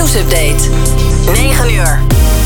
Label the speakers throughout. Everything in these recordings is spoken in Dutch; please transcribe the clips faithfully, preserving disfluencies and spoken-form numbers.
Speaker 1: nieuwsupdate. negen uur.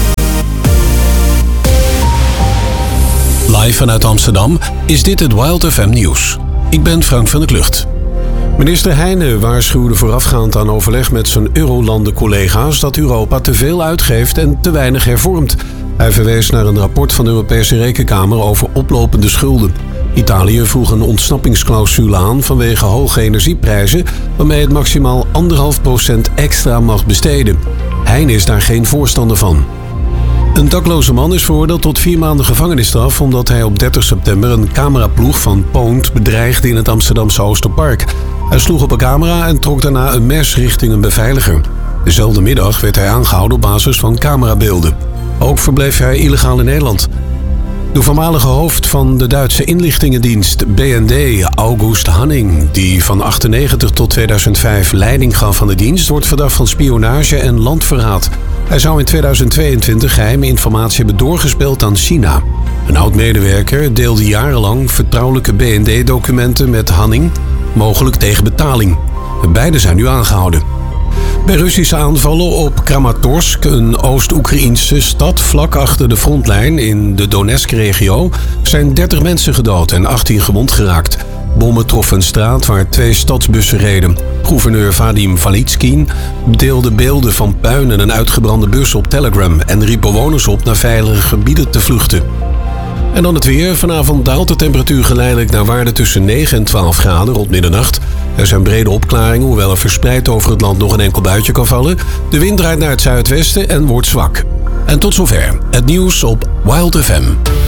Speaker 2: Live vanuit Amsterdam is dit het Wild F M nieuws. Ik ben Frank van der Klucht. Minister Heijnen waarschuwde voorafgaand aan overleg met zijn Eurolanden-collega's dat Europa te veel uitgeeft en te weinig hervormt. Hij verwees naar een rapport van de Europese Rekenkamer over oplopende schulden. Italië vroeg een ontsnappingsclausule aan vanwege hoge energieprijzen, waarmee het maximaal anderhalf procent extra mag besteden. Heijnen is daar geen voorstander van. Een dakloze man is veroordeeld tot vier maanden gevangenisstraf omdat hij op dertig september een cameraploeg van Poont bedreigde in het Amsterdamse Oosterpark. Hij sloeg op een camera en trok daarna een mes richting een beveiliger. Dezelfde middag werd hij aangehouden op basis van camerabeelden. Ook verbleef hij illegaal in Nederland. De voormalige hoofd van de Duitse inlichtingendienst B N D, August Hanning, die van achtennegentig tot tweeduizend vijf leiding gaf aan de dienst, wordt verdacht van spionage en landverraad. Hij zou in tweeduizend tweeëntwintig geheime informatie hebben doorgespeeld aan China. Een oud-medewerker deelde jarenlang vertrouwelijke B N D-documenten met Hanning, mogelijk tegen betaling. Beiden zijn nu aangehouden. Bij Russische aanvallen op Kramatorsk, een Oost-Oekraïnse stad vlak achter de frontlijn in de Donetsk-regio, zijn dertig mensen gedood en achttien gewond geraakt. Bommen troffen een straat waar twee stadsbussen reden. Gouverneur Vadim Valitskin deelde beelden van puin en een uitgebrande bus op Telegram en riep bewoners op naar veilige gebieden te vluchten. En dan het weer. Vanavond daalt de temperatuur geleidelijk naar waarde tussen negen en twaalf graden rond middernacht. Er zijn brede opklaringen, hoewel er verspreid over het land nog een enkel buitje kan vallen. De wind draait naar het zuidwesten en wordt zwak. En tot zover het nieuws op Wild F M.